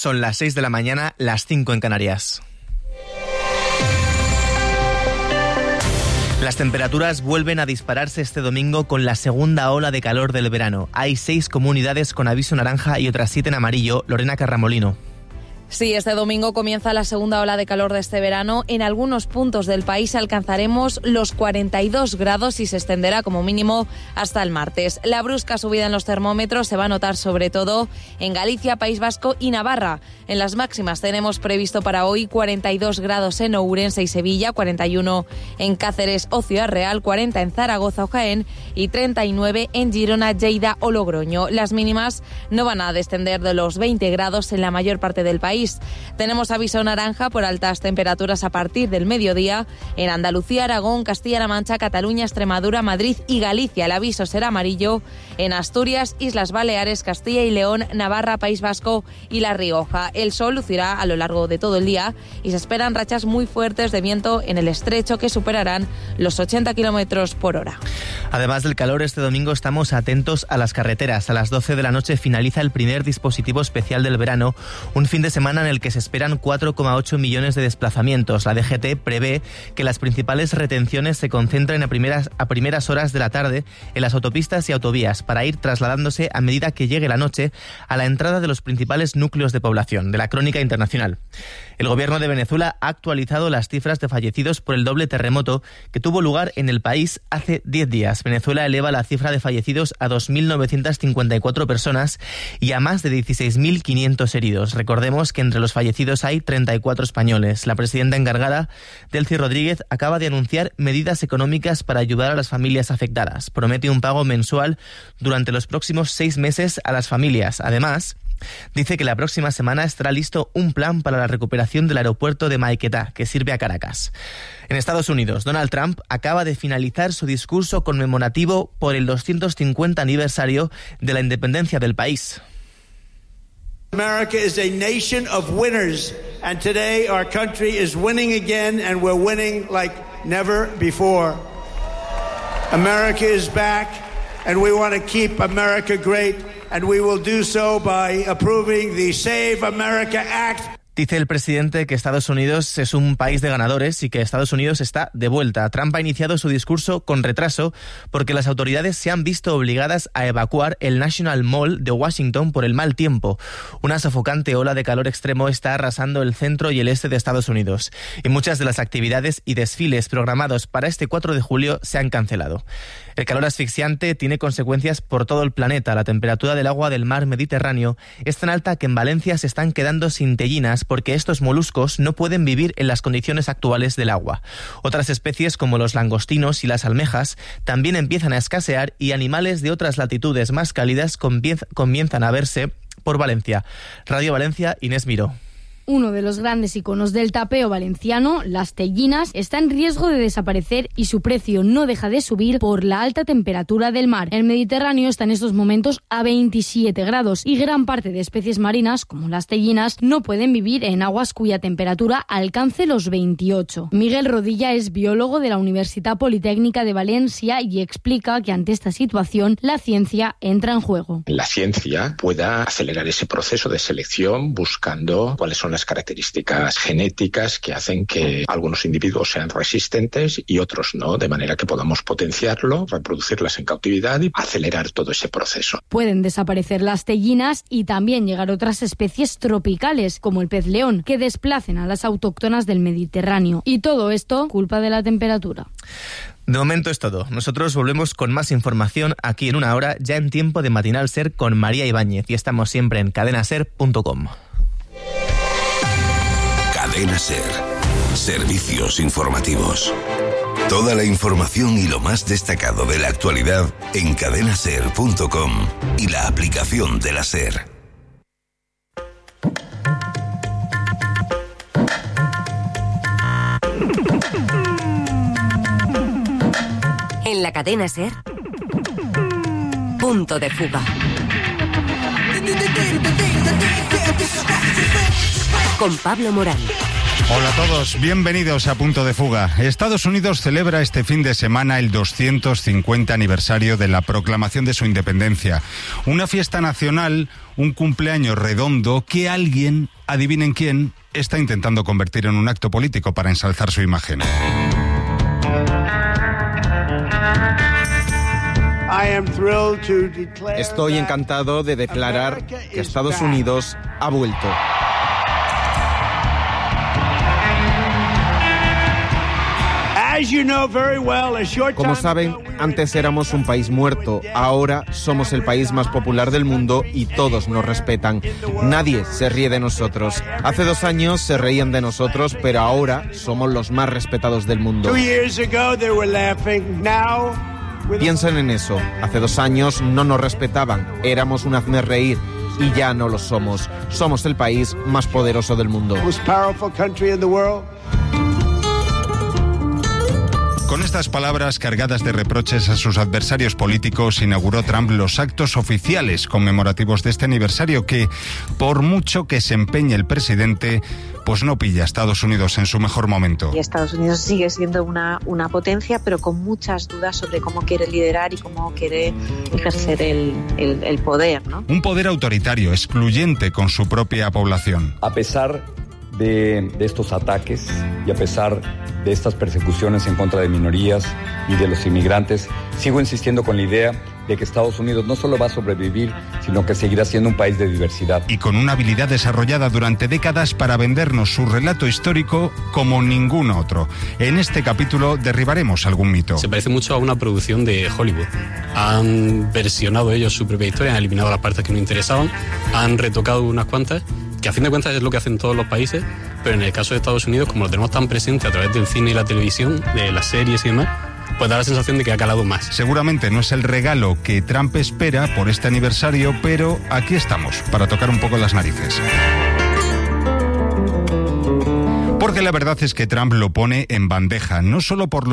Son las 6 de la mañana, las 5 en Canarias. Las temperaturas vuelven a dispararse este domingo con la segunda ola de calor del verano. Hay 6 comunidades con aviso naranja y otras 7 en amarillo. Lorena Carramolino. Sí, este domingo comienza la segunda ola de calor de este verano. En algunos puntos del país alcanzaremos los 42 grados y se extenderá como mínimo hasta el martes. La brusca subida en los termómetros se va a notar sobre todo en Galicia, País Vasco y Navarra. En las máximas tenemos previsto para hoy 42 grados en Ourense y Sevilla, 41 en Cáceres o Ciudad Real, 40 en Zaragoza o Jaén y 39 en Girona, Lleida o Logroño. Las mínimas no van a descender de los 20 grados en la mayor parte del país. Tenemos aviso naranja por altas temperaturas a partir del mediodía en Andalucía, Aragón, Castilla-La Mancha, Cataluña, Extremadura, Madrid y Galicia. El aviso será amarillo en Asturias, Islas Baleares, Castilla y León, Navarra, País Vasco y La Rioja. El sol lucirá a lo largo de todo el día y se esperan rachas muy fuertes de viento en el estrecho que superarán los 80 kilómetros por hora. Además del calor, este domingo estamos atentos a las carreteras. A las 12 de la noche finaliza el primer dispositivo especial del verano, un fin de semana en el que se esperan 4,8 millones de desplazamientos. La DGT prevé que las principales retenciones se concentren a primeras horas de la tarde en las autopistas y autovías, para ir trasladándose a medida que llegue la noche a la entrada de los principales núcleos de población. De la Crónica Internacional. El gobierno de Venezuela ha actualizado las cifras de fallecidos por el doble terremoto que tuvo lugar en el país hace 10 días. Venezuela eleva la cifra de fallecidos a 2.954 personas y a más de 16.500 heridos. Recordemos que entre los fallecidos hay 34 españoles. La presidenta encargada, Delcy Rodríguez, acaba de anunciar medidas económicas para ayudar a las familias afectadas. Promete un pago mensual durante los próximos 6 meses a las familias. Además, dice que la próxima semana estará listo un plan para la recuperación del aeropuerto de Maiquetá, que sirve a Caracas. En Estados Unidos, Donald Trump acaba de finalizar su discurso conmemorativo por el 250 aniversario de la independencia del país. America is a nation of winners, and today our country is winning again, and we're winning like never before. America is back, and we want to keep America great, and we will do so by approving the Save America Act. Dice el presidente que Estados Unidos es un país de ganadores y que Estados Unidos está de vuelta. Trump ha iniciado su discurso con retraso porque las autoridades se han visto obligadas a evacuar el National Mall de Washington por el mal tiempo. Una sofocante ola de calor extremo está arrasando el centro y el este de Estados Unidos, y muchas de las actividades y desfiles programados para este 4 de julio se han cancelado. El calor asfixiante tiene consecuencias por todo el planeta. La temperatura del agua del mar Mediterráneo es tan alta que en Valencia se están quedando sin tellinas porque estos moluscos no pueden vivir en las condiciones actuales del agua. Otras especies como los langostinos y las almejas también empiezan a escasear y animales de otras latitudes más cálidas comienzan a verse por Valencia. Radio Valencia, Inés Miró. Uno de los grandes iconos del tapeo valenciano, las tellinas, está en riesgo de desaparecer y su precio no deja de subir por la alta temperatura del mar. El Mediterráneo está en estos momentos a 27 grados y gran parte de especies marinas, como las tellinas, no pueden vivir en aguas cuya temperatura alcance los 28. Miguel Rodilla es biólogo de la Universitat Politécnica de Valencia y explica que ante esta situación la ciencia entra en juego. La ciencia pueda acelerar ese proceso de selección buscando cuáles son las características genéticas que hacen que algunos individuos sean resistentes y otros no, de manera que podamos potenciarlo, reproducirlas en cautividad y acelerar todo ese proceso. Pueden desaparecer las tellinas y también llegar otras especies tropicales, como el pez león, que desplacen a las autóctonas del Mediterráneo. Y todo esto, culpa de la temperatura. De momento es todo. Nosotros volvemos con más información aquí en una hora, ya en tiempo de Matinal Ser con María Ibáñez, y estamos siempre en cadenaser.com. Cadena Ser. Servicios informativos. Toda la información y lo más destacado de la actualidad en cadenaser.com y la aplicación de la Ser. En la cadena Ser, Punto de Fuga. Con Pablo Morán. Hola a todos, bienvenidos a Punto de Fuga. Estados Unidos celebra este fin de semana el 250 aniversario de la proclamación de su independencia. Una fiesta nacional, un cumpleaños redondo que alguien, adivinen quién, está intentando convertir en un acto político para ensalzar su imagen. Estoy encantado de declarar que Estados Unidos ha vuelto. Como saben, antes éramos un país muerto, ahora somos el país más popular del mundo y todos nos respetan. Nadie se ríe de nosotros. Hace 2 años se reían de nosotros, pero ahora somos los más respetados del mundo. Piensen en eso. Hace 2 años no nos respetaban, éramos un hazmerreír y ya no lo somos. Somos el país más poderoso del mundo. Con estas palabras cargadas de reproches a sus adversarios políticos, inauguró Trump los actos oficiales conmemorativos de este aniversario que, por mucho que se empeñe el presidente, pues no pilla a Estados Unidos en su mejor momento. Y Estados Unidos sigue siendo una potencia, pero con muchas dudas sobre cómo quiere liderar y cómo quiere ejercer el poder, ¿no? Un poder autoritario, excluyente con su propia población. A pesar de estos ataques y a pesar de estas persecuciones en contra de minorías y de los inmigrantes, sigo insistiendo con la idea de que Estados Unidos no solo va a sobrevivir, sino que seguirá siendo un país de diversidad. Y con una habilidad desarrollada durante décadas para vendernos su relato histórico como ningún otro. En este capítulo derribaremos algún mito. Se parece mucho a una producción de Hollywood. Han versionado ellos su propia historia, han eliminado las partes que no interesaban, han retocado unas cuantas, que a fin de cuentas es lo que hacen todos los países, pero en el caso de Estados Unidos, como lo tenemos tan presente a través del cine y la televisión, de las series y demás, pues da la sensación de que ha calado más. Seguramente no es el regalo que Trump espera por este aniversario, pero aquí estamos, para tocar un poco las narices. Porque la verdad es que Trump lo pone en bandeja, no solo por